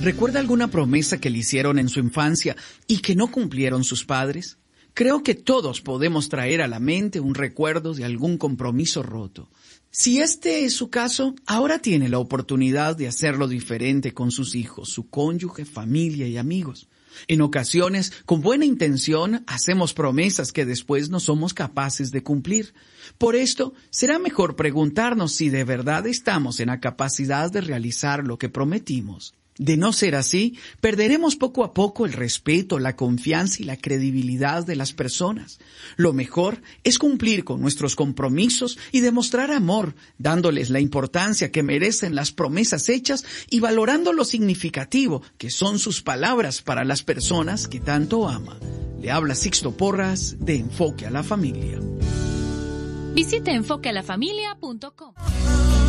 ¿Recuerda alguna promesa que le hicieron en su infancia y que no cumplieron sus padres? Creo que todos podemos traer a la mente un recuerdo de algún compromiso roto. Si este es su caso, ahora tiene la oportunidad de hacerlo diferente con sus hijos, su cónyuge, familia y amigos. En ocasiones, con buena intención, hacemos promesas que después no somos capaces de cumplir. Por esto, será mejor preguntarnos si de verdad estamos en la capacidad de realizar lo que prometimos. De no ser así, perderemos poco a poco el respeto, la confianza y la credibilidad de las personas. Lo mejor es cumplir con nuestros compromisos y demostrar amor, dándoles la importancia que merecen las promesas hechas y valorando lo significativo que son sus palabras para las personas que tanto ama. Le habla Sixto Porras de Enfoque a la Familia. Visite enfoquealafamilia.com.